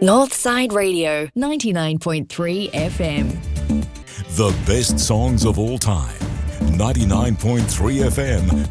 Northside Radio, 99.3 FM. The best songs of all time. 99.3 FM.